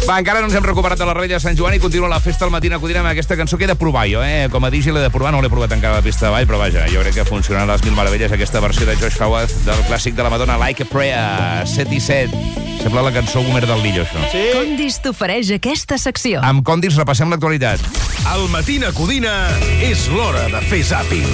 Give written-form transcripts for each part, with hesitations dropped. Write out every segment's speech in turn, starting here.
Va, encara no ens hem recuperat de la Revetlla de Sant Joan i continua la festa al Matina Codina amb aquesta cançó que he de provar jo, Com a DJ l'he de provar, no l'he provat encara a la pista de ball, però vaja, jo crec que funcionarà a les mil meravelles aquesta versió de Josh Howarth del clàssic de la Madonna, Like a Prayer, 7 i 7. Sembla la cançó Homer del Lillo, això. Sí. Condis t'ofereix aquesta secció. Amb Condis repassem l'actualitat. Al Matina Codina és l'hora de fer zàping.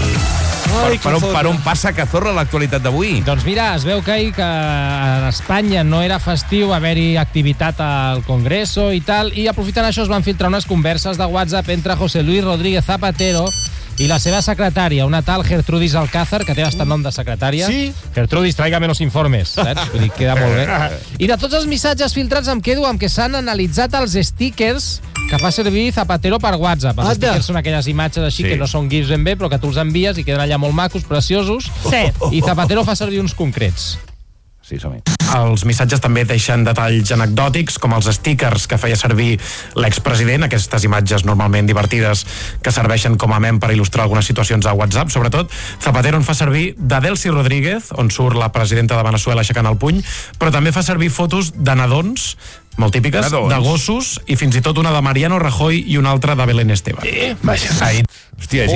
Per on passa Cazorla l'actualitat d'avui? Doncs mira, es veu que ahir que a Espanya no era festiu haver-hi activitat al Congreso i tal, i aprofitant això es van filtrar unes converses de WhatsApp entre José Luis Rodríguez Zapatero i la seva secretària, una tal Gertrudis Alcázar, que té bastant nom de secretària. Sí? Gertrudis, tráigame los informes, saps? Vull dir, queda molt bé. I de tots els missatges filtrats em quedo amb que s'han analitzat els stickers que fa servir Zapatero per WhatsApp. Els stickers són aquelles imatges així que no són gifs ben bé, però que tu els envies i queden allà molt macos, preciosos. Sí. I Zapatero fa servir uns concrets. Sí, som-hi. Els missatges també deixen detalls anecdòtics, com els stickers que feia servir l'expresident, aquestes imatges normalment divertides que serveixen com a mem per il·lustrar algunes situacions a WhatsApp. Sobretot, Zapatero en fa servir de Delcy Rodríguez, on surt la presidenta de Venezuela aixecant el puny, però també fa servir fotos de nadons, molt típiques, de gossos, i fins i tot una de Mariano Rajoy i una altra de Belén Esteban. Vaja, hòstia,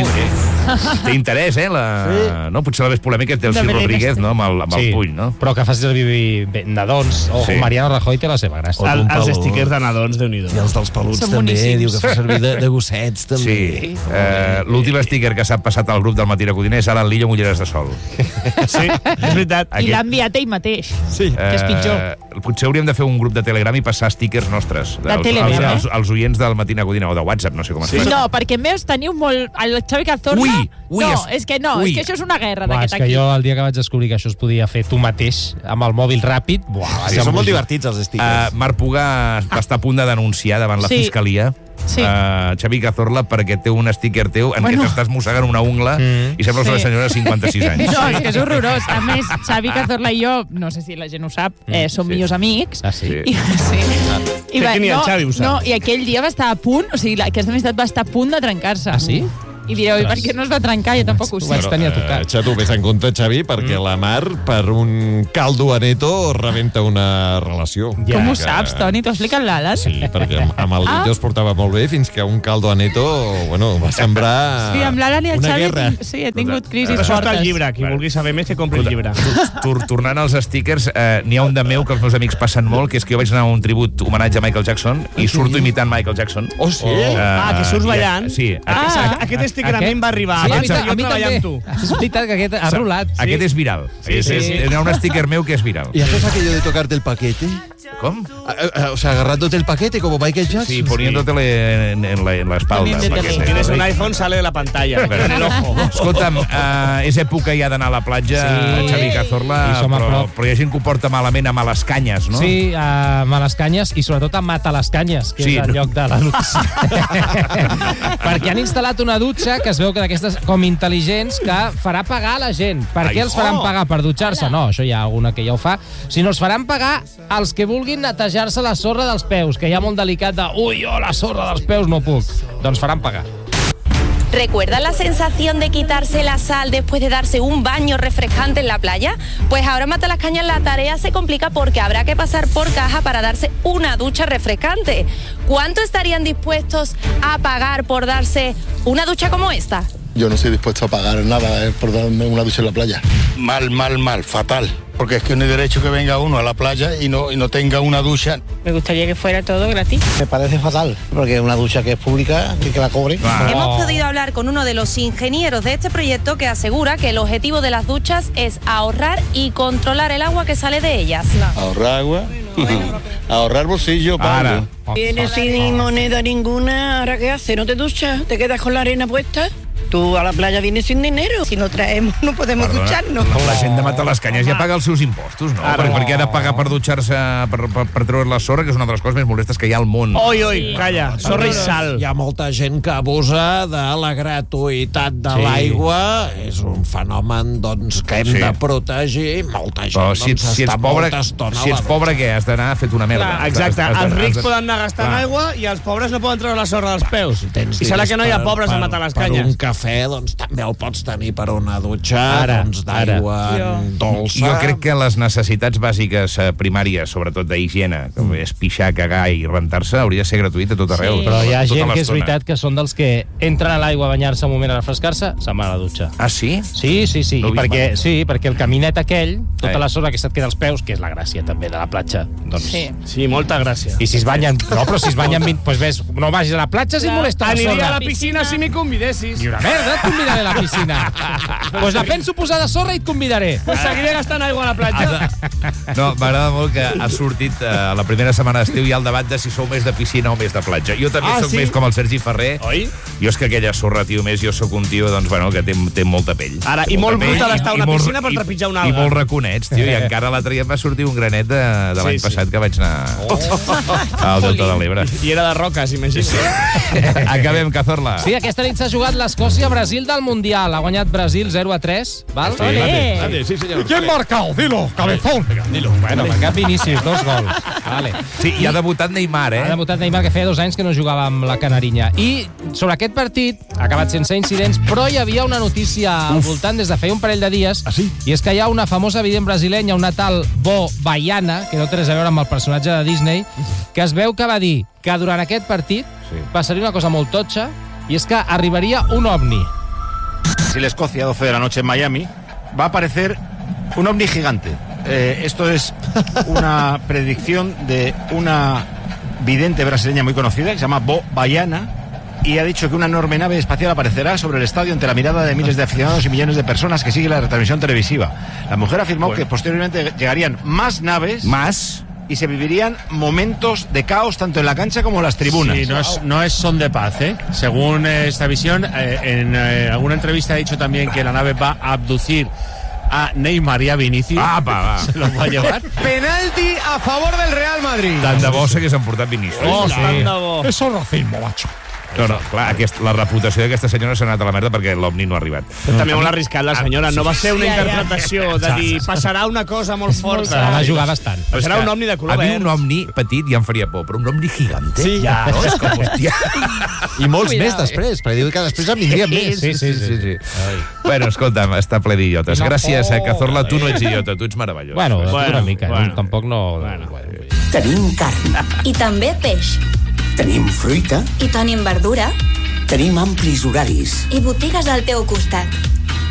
té interès, No? Potser la més polèmica és Delcy Rodríguez, no? Amb el puny, no? Però que faci servir nadons, o Mariano Rajoy té la seva gràcia. Els stickers de nadons, Déu-n'hi-do. I els dels peluts també, diu que fa servir de gossets, també. Sí. L'últim sticker que s'ha passat al grup del Matina Codina és ara el Lillo amb ulleres de sol. Sí, és veritat. I l'ha enviat ell mateix, que és pitjor. Potser hauríem de fer un grup de Telegram i passar stickers nostres. Els oients del Matina Codina, o de WhatsApp, no sé com es fa. No, perquè meus teniu molt... El Xavi Cazorla... És que això és una guerra d'aquest aquí. És que jo, el dia que vaig descobrir que això es podia fer tu mateix, amb el mòbil ràpid... Són molt divertits, els stickers. Marc Puga va estar a punt de denunciar davant la Fiscalia Xavi Cazorla perquè té un sticker teu en què t'estàs mossegant una ungla i sembles una senyora de 56 anys. No, és que és horrorós. A més, Xavi Cazorla i jo, no sé si la gent ho sap, som millors amics. Ah, sí? I aquell dia va estar a punt, o sigui, aquesta amistat va estar a punt de trencar-se. Ah, sí? I direu, i per què no es va trencar? Jo tampoc ho sé. Ho vaig tenir a tocar. Xato, vés en compte, Xavi, perquè la Mar, per un caldo a neto, rebenta una relació. Com ho saps, Toni? T'ho ha explicat l'Alan? Sí, perquè amb el Lillo es portava molt bé fins que un caldo a neto, va sembrar sí, amb l'Alan i el una Xavi guerra. Sí, he tingut crisis Això fortes. està al llibre, qui vulgui saber més que compri el llibre. Tornant als stickers, n'hi ha un de meu que els meus amics passen molt, que és que jo vaig anar a un tribut homenatge a Michael Jackson i surto imitant Michael Jackson. Oh, sí? Que surts ballant? Sí. Aquest sticker a mi em va arribar abans de jo treballar amb tu. És veritat que aquest ha rolat. Aquest és viral. Hi ha un sticker meu que és viral. ¿Y haces aquello de tocarte el paquete? ¿Cómo? O sea, agarrándote el paquete como Michael Jackson. Sí, poniéndotele en la espalda. Si tienes un iPhone, sale de la pantalla. Pero en el ojo. Escolta'm, és època ja d'anar a la platja, Xavi Cazorla, però hi ha gent que ho porta malament a Malescanyes, no? Sí, a Malescanyes i sobretot a Matalescanyes, que és el lloc de la dutxa. Perquè han instal·lat una dutxa que es veu que d'aquestes com intel·ligents que farà pagar a la gent. Per què els faran pagar? Per dutxar-se? No, això hi ha alguna que ja ho fa. Sinó els faran pagar els que vulguin netejar-se la sorra dels peus, que hi ha molt delicat de jo la sorra dels peus no puc. Doncs faran pagar. ¿Recuerdan la sensación de quitarse la sal después de darse un baño refrescante en la playa? Pues ahora en Matalescanyas la tarea se complica porque habrá que pasar por caja para darse una ducha refrescante. ¿Cuánto estarían dispuestos a pagar por darse una ducha como esta? Yo no estoy dispuesto a pagar nada por darme una ducha en la playa. Mal, fatal. Porque es que no hay derecho que venga uno a la playa y no tenga una ducha. Me gustaría que fuera todo gratis. Me parece fatal, porque una ducha que es pública y que la cobre. Hemos podido hablar con uno de los ingenieros de este proyecto que asegura que el objetivo de las duchas es ahorrar y controlar el agua que sale de ellas. Ahorrar agua, ahorrar bolsillo, Ara. Vienes sin moneda ninguna, ¿ahora qué haces? ¿No te duchas? ¿Te quedas con la arena puesta? Tú a la playa vienes sin dinero. Si no traemos, no podemos ducharnos. La gent de Matalescanyes ja paga els seus impostos, no? Perquè ha de pagar per dutxar-se, per treure la sorra, que és una de les coses més molestes que hi ha al món. Oi, calla, sorra i sal. Hi ha molta gent que abusa de la gratuïtat de l'aigua. És un fenomen, doncs, que hem de protegir. Molta gent, si ets pobre, què? Has d'anar fet una merda. Exacte, els rics poden anar gastant aigua i els pobres no poden treure la sorra dels peus. I serà que no hi ha pobres a Matalescanyes. Per un cafè cafè, doncs també el pots tenir per una dutxa d'aigua dolça. Jo crec que les necessitats bàsiques primàries, sobretot d'higiene, com és pixar, cagar i rentar-se, hauria de ser gratuït a tot arreu. Però hi ha gent que és veritat que són dels que entren a l'aigua a banyar-se un moment a refrescar-se, se'n van a la dutxa. Ah, sí? Sí. Perquè el caminet aquell, tota la sorra que se't queda als peus, que és la gràcia també de la platja. Doncs... Sí, molta gràcia. I si es banyen... No, però si es banyen... Pues ves, no vagis a la platja si et molesta la sorra. Aniria a la piscina si m'hi convidessis. Ni una merda, et convidaré a la piscina. Pues la penso posar de sorra i et convidaré. Pues seguiré gastant aigua a la platja. No, m'agrada molt que ha sortit a la primera setmana d'estiu hi ha el debat de si sou més de piscina o més de platja. Jo també soc més com el Sergi Ferrer. Oi? Jo és que aquella sorra, tio, més jo sóc un tio, doncs, bueno, que té molta pell. Ara, i molt brutal estar a una piscina per trepitjar una alga. I molt raconets, tio, i encara l'altre dia em va sortir un granet de l'any passat que vaig anar al Delta de l'Ebre. I era de roques, imagina. Acabem, Cazorla. Sí, aquesta nit s'ha jugat l'Escòcia-Brasil del Mundial. Ha guanyat Brasil 0-3. Val? Sí, senyor. ¿Quién marcao? Dilo, cabezón. Dilo. Bueno, marcat Vinícius, 2 gols. Vale. Sí, i ha debutat Neymar, Ha debutat Neymar, que feia 2 anys que no jugava amb la Canarinya. I sobre aquest partit ha acabat sense incidents, però hi havia una notícia al voltant des de feia un parell de dies, i és que hi ha una famosa vident brasilenya, una tal Bo Baiana, que no té res a veure amb el personatge de Disney, que es veu que va dir que durant aquest partit passaria una cosa molt totxa, i és que arribaria un ovni. Si la Escocia, 12 de la noche en Miami, va a aparecer un ovni gigante. Esto es una predicción de una vidente brasileña muy conocida, que se llama Bo Baiana, y ha dicho que una enorme nave espacial aparecerá sobre el estadio ante la mirada de miles de aficionados y millones de personas que siguen la retransmisión televisiva. La mujer afirmó que posteriormente llegarían más naves y se vivirían momentos de caos tanto en la cancha como en las tribunas. Sí, no es son de paz, ¿eh? Según esta visión, en alguna entrevista ha dicho también que la nave va a abducir a Neymar y a Vinicius. Se los va a llevar. Penalti a favor del Real Madrid. Tant de bo s'hagués emportat Vinícius. Tant de bo. Eso es racismo, macho. No, clar, la reputació d'aquesta senyora s'ha anat a la merda perquè l'OVNI no ha arribat. Però també molt arriscat la senyora. No va ser una interpretació de dir passarà una cosa molt forta. Se la va jugar bastant. Passarà un ovni de color verd. A mi un verd. ovni petit ja em faria por, però un ovni gigante? Sí, ja. No? És com, hòstia. I molts més després, perquè diu que després en vindrien més. Sí. Bueno, escolta'm, està ple d'idiotes. Gràcies, Cazorla, tu no ets idiota, tu ets meravellós. Bueno, una mica, tampoc no... Tenim carn. I també peix. Tenim fruita. I tenim verdura. Tenim amplis horaris. I botigues al teu costat.